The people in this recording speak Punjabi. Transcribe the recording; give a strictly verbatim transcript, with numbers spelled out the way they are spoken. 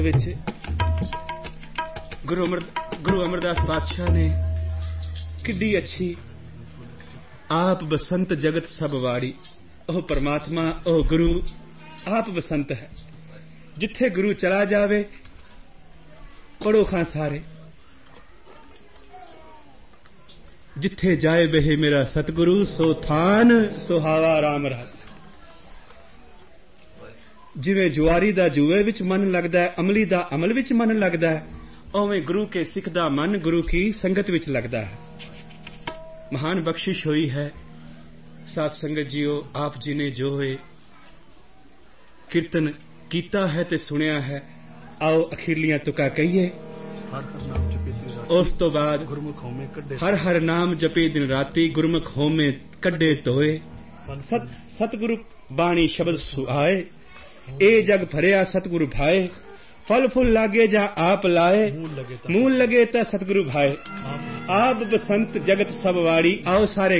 ਵਿੱਚ ਗੁਰੂ ਅਮਰ ਗੁਰੂ ਅਮਰਦਾਸ ਪਾਤਸ਼ਾਹ ਨੇ ਕਿੱਡੀ ਅੱਛੀ ਆਪ ਬਸੰਤ ਜਗਤ ਸਭ ਵਾੜੀ। ਉਹ ਪਰਮਾਤਮਾ, ਉਹ ਗੁਰੂ ਆਪ ਬਸੰਤ ਹੈ। ਜਿੱਥੇ ਗੁਰੂ ਚਲਾ ਜਾਵੇ ਪੜੋ ਖਾਂ ਸਾਰੇ, ਜਿੱਥੇ ਜਾਏ ਬਹਿ ਮੇਰਾ ਸਤਿਗੁਰੂ ਸੋ ਥਾਨ ਸੁਹਾਵਾ ਰਾਮ ਰਾਤ। ਜਿਵੇਂ ਜੁਆਰੀ ਦਾ ਜੂਏ ਵਿੱਚ ਮਨ ਲੱਗਦਾ ਹੈ, ਅਮਲੀ ਦਾ ਅਮਲ ਵਿੱਚ ਮਨ ਲੱਗਦਾ ਹੈ, ਉਵੇਂ ਗੁਰੂ ਕੇ ਸਿੱਖ ਦਾ ਮਨ ਗੁਰੂ ਕੀ ਸੰਗਤ ਵਿੱਚ ਲੱਗਦਾ ਹੈ। ਮਹਾਨ ਬਖਸ਼ਿਸ਼ ਹੋਈ ਹੈ ਸਾਧ ਸੰਗਤ ਜੀਓ, ਆਪ ਜੀ ਨੇ ਜੋ ਹੋਏ ਕੀਰਤਨ ਕੀਤਾ ਹੈ ਤੇ ਸੁਣਿਆ ਹੈ। ਆਓ ਅਖੀਰਲੀਆਂ ਤੁਕਾਂ ਕਹੀਏ। ਉਸ ਤੋਂ ਬਾਅਦ ਹਰ ਹਰ ਨਾਮ ਜਪੇ ਦਿਨ ਰਾਤੀ, ਗੁਰਮੁਖ ਹੋਮੇ ਕੱਢੇ ਧੋਏ। ਸਤ ਸਤਿਗੁਰੂ ਬਾਣੀ ਸ਼ਬਦ ਸੁਆਏ, ਇਹ ਜਗ ਭਰਿਆ ਸਤਿਗੁਰੂ ਭਾਏ। ਫਲ ਫੁੱਲ ਲਾਗੇ ਜਾਂ ਆਪ ਲਾਏ, ਮੂਲ ਲਗੇ ਤਾਂ ਸਤਿਗੁਰੂ ਭਾਏ। ਆਪ ਬਸੰਤ ਜਗਤ ਸਭ ਵਾੜੀ। ਆਓ ਸਾਰੇ